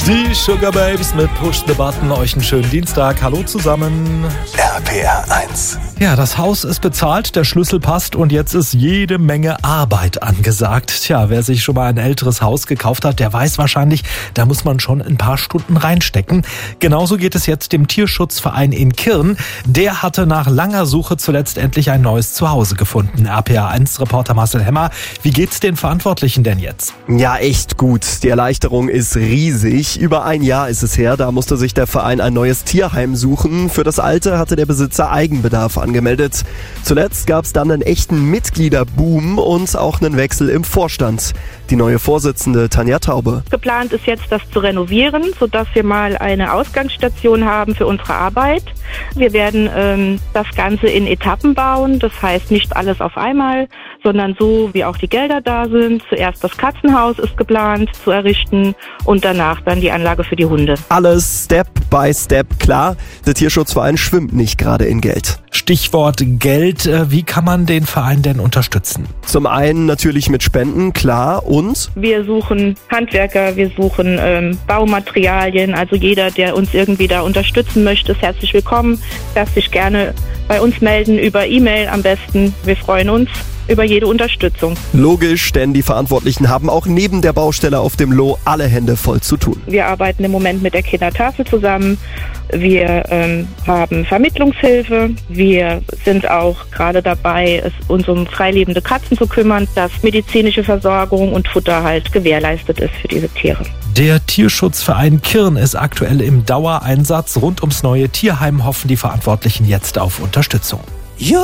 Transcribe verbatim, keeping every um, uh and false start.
Die Sugar Babes mit Push the Button. Euch einen schönen Dienstag. Hallo zusammen. R P R eins. Ja, das Haus ist bezahlt, der Schlüssel passt und jetzt ist jede Menge Arbeit angesagt. Tja, wer sich schon mal ein älteres Haus gekauft hat, der weiß wahrscheinlich, da muss man schon ein paar Stunden reinstecken. Genauso geht es jetzt dem Tierschutzverein in Kirn. Der hatte nach langer Suche zuletzt endlich ein neues Zuhause gefunden. R P R eins Reporter Marcel Hemmer, wie geht's den Verantwortlichen denn jetzt? Ja, echt gut. Die Erleichterung ist riesig. Über ein Jahr ist es her, da musste sich der Verein ein neues Tierheim suchen. Für das alte hatte der Besitzer Eigenbedarf angemeldet. Zuletzt gab es dann einen echten Mitgliederboom und auch einen Wechsel im Vorstand. Die neue Vorsitzende Tanja Taube. Geplant ist jetzt, das zu renovieren, sodass wir mal eine Ausgangsstation haben für unsere Arbeit. Wir werden ähm, das Ganze in Etappen bauen, das heißt nicht alles auf einmal, sondern so, wie auch die Gelder da sind. Zuerst das Katzenhaus ist geplant zu errichten und danach dann die Anlage für die Hunde. Alles Step by Step, klar. Der Tierschutzverein schwimmt nicht gerade in Geld. Stichwort Geld. Wie kann man den Verein denn unterstützen? Zum einen natürlich mit Spenden, klar, und? Wir suchen Handwerker, wir suchen ähm, Baumaterialien. Also jeder, der uns irgendwie da unterstützen möchte, ist herzlich willkommen. Darf sich gerne bei uns melden, über E-Mail am besten. Wir freuen uns über jede Unterstützung. Logisch, denn die Verantwortlichen haben auch neben der Baustelle auf dem Loh alle Hände voll zu tun. Wir arbeiten im Moment mit der Kindertafel zusammen. Wir ähm, haben Vermittlungshilfe. Wir sind auch gerade dabei, es, uns um freilebende Katzen zu kümmern, dass medizinische Versorgung und Futter halt gewährleistet ist für diese Tiere. Der Tierschutzverein Kirn ist aktuell im Dauereinsatz. Rund ums neue Tierheim hoffen die Verantwortlichen jetzt auf Unterstützung.